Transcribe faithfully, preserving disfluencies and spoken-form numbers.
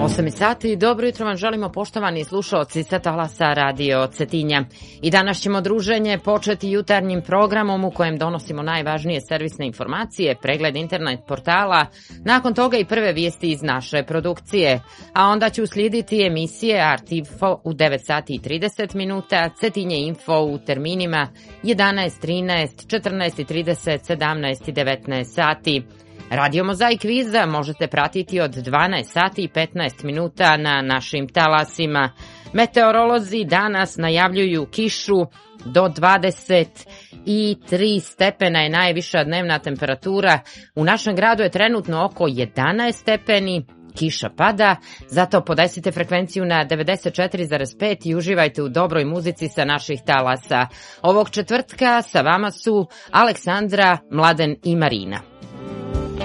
osam sati, dobro jutro vam želimo poštovani slušaoci sa talasa Radio Cetinja. I danas ćemo druženje početi jutarnjim programom u kojem donosimo najvažnije servisne informacije, pregled internet portala, nakon toga i prve vijesti iz naše produkcije, a onda će uslijediti emisije Art Info u devet sati i trideset minuta, Cetinje Info u terminima jedanaest, trinaest, četrnaest trideset, sedamnaest i devetnaest sati. Radio Mozaik Viza možete pratiti od dvanaest sati i petnaest minuta na našim talasima. Meteorolozi danas najavljuju kišu do dvadeset tri stepena je najviša dnevna temperatura. U našem gradu je trenutno oko jedanaest stepeni. Kiša pada, zato podesite frekvenciju na devedeset četiri zarez pet i uživajte u dobroj muzici sa naših talasa. Ovog četvrtka sa vama su Aleksandra, Mladen i Marina.